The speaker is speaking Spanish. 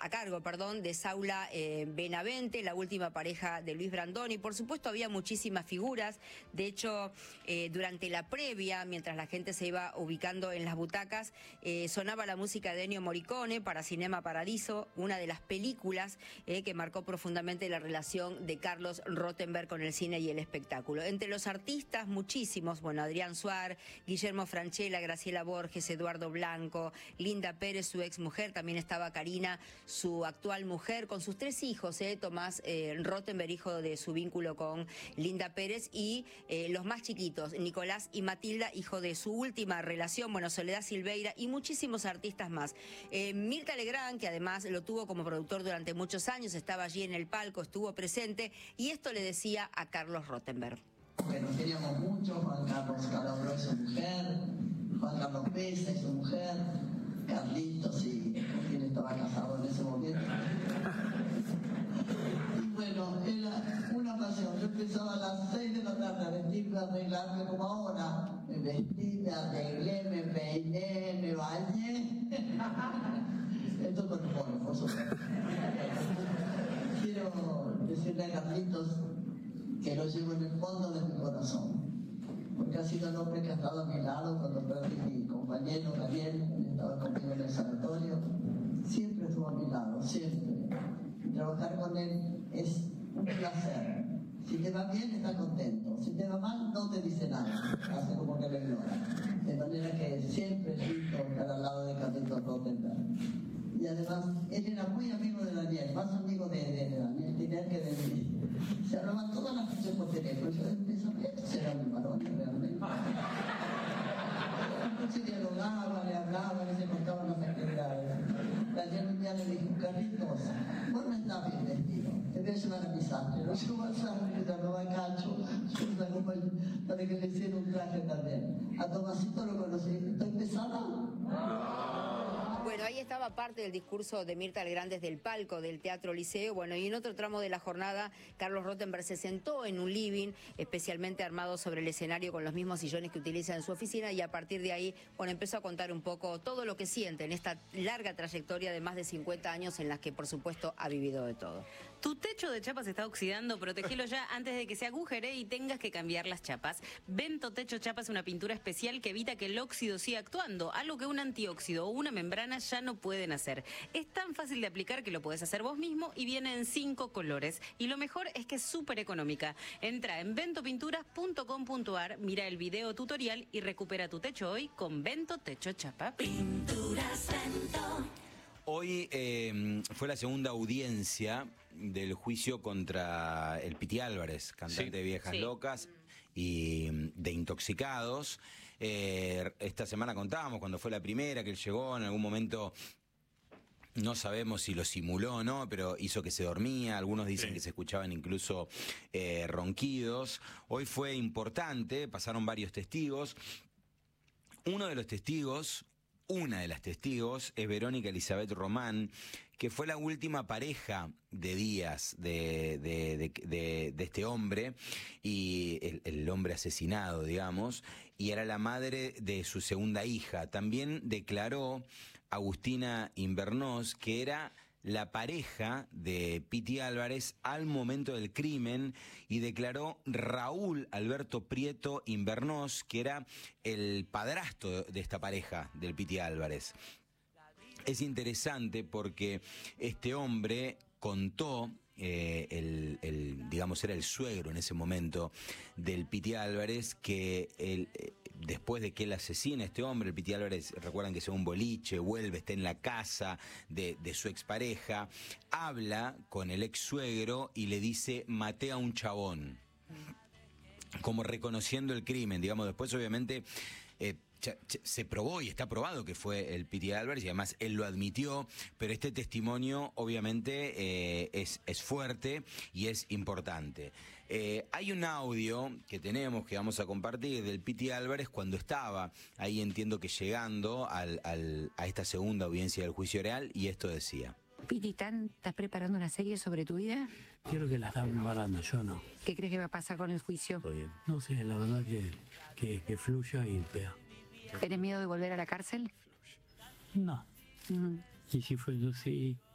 a cargo, de Saula Benavente, la última pareja de Luis Brandoni. Por supuesto, había muchísimas figuras. De hecho, durante la previa, mientras la gente se iba ubicando en las butacas, sonaba la música de Ennio Morricone para Cinema Paradiso, una de las películas que marcó profundamente la relación de Carlos Rottenberg con el cine y el espectáculo. Entre los artistas, muchísimos, bueno, Adrián Suar, Guillermo Francella, Graciela Borges, Eduardo Blanco, Linda Pérez, su ex mujer, también estaba Karina, su actual mujer, con sus 3 hijos, Tomás Rottenberg, hijo de su vínculo con Linda Pérez, y los más chiquitos, Nicolás y Matilda, hijo de su última relación, bueno, Soledad Silveira y muchísimos artistas más. Mirta Legrand, que además lo tuvo como productor durante muchos años, estaba allí en el palco, estuvo presente, y esto le decía a Carlos Rottenberg. Bueno, queríamos mucho, Juan Carlos Calabro y su mujer, Juan Carlos Pesa y su mujer, Carlitos y quien estaba casado en ese momento. Y bueno, era una pasión. Yo empezaba a las 6 de la tarde a vestirme, a arreglarme como ahora. Me vestí, me arreglé, me peiné, me bañé. Esto con humor, por supuesto. Quiero decirle a Carlitos que lo llevo en el fondo de mi corazón, porque ha sido el hombre que ha estado a mi lado cuando perdí a mi compañero Gabriel, él estaba conmigo en el sanatorio, siempre estuvo a mi lado, siempre. Trabajar con él es un placer. Si te va bien, está contento. Si te va mal, no te dice nada. Hace como que lo ignora. De manera que siempre es lindo estar al lado de Carlitos Rottenberg. Y además, él era muy amigo de Daniel, más amigo de Daniel Tiner que de mí. Se hablaban todas las noches por teléfono. Yo pensaba, ¿estos eran mis varones realmente? Entonces dialogaban, le hablaban y se contaban las actividades. Daniel un día le dijo, Carlitos, vos no estás bien vestido, te voy a llevar a mi sastre. Lo llevo al sastre, que te roba cacho, para que le hiciera un traje también. A Tomasito lo conocí, ¿estoy pesada? Bueno, ahí estaba parte del discurso de Mirta Legrand desde el palco del Teatro Liceo. Bueno, y en otro tramo de la jornada, Carlos Rottenberg se sentó en un living especialmente armado sobre el escenario con los mismos sillones que utiliza en su oficina, y a partir de ahí, bueno, empezó a contar un poco todo lo que siente en esta larga trayectoria de más de 50 años en las que, por supuesto, ha vivido de todo. Tu techo de chapas está oxidando, protegelo ya antes de que se agujere y tengas que cambiar las chapas. Vento Techo Chapa es una pintura especial que evita que el óxido siga actuando, algo que un antióxido o una membrana ya no pueden hacer. Es tan fácil de aplicar que lo puedes hacer vos mismo y viene en 5 colores. Y lo mejor es que es súper económica. Entra en ventopinturas.com.ar, mira el video tutorial y recupera tu techo hoy con Vento Techo Chapa. Pinturas Vento. Hoy fue la segunda audiencia del juicio contra el Piti Álvarez, cantante de Viejas Locas y de Intoxicados. Esta semana contábamos cuando fue la primera, que él llegó en algún momento. No sabemos si lo simuló o no, pero hizo que se dormía. Algunos dicen que se escuchaban incluso ronquidos. Hoy fue importante, pasaron varios testigos. Una de las testigos es Verónica Elizabeth Román, que fue la última pareja de Díaz, de este hombre, y el hombre asesinado, digamos, y era la madre de su segunda hija. También declaró Agustina Invernós, que era la pareja de Piti Álvarez al momento del crimen, y declaró Raúl Alberto Prieto Invernós, que era el padrastro de esta pareja del Piti Álvarez. Es interesante porque este hombre contó, digamos, era el suegro en ese momento del Piti Álvarez, que después de que él asesina a este hombre, el Piti Álvarez, recuerdan que se va a un boliche, vuelve, está en la casa de su expareja, habla con el ex suegro y le dice, maté a un chabón, como reconociendo el crimen, digamos. Después obviamente se probó y está probado que fue el Piti Álvarez, y además él lo admitió, pero este testimonio obviamente es fuerte y es importante. Hay un audio que tenemos, que vamos a compartir, del Piti Álvarez cuando estaba ahí, entiendo que llegando a esta segunda audiencia del juicio oral, y esto decía. Piti, ¿estás preparando una serie sobre tu vida? Quiero que la están preparando, yo no. ¿Qué crees que va a pasar con el juicio? Estoy bien. No sé, la verdad que fluya y vea. ¿Tienes miedo de volver a la cárcel? No. Y si fue así,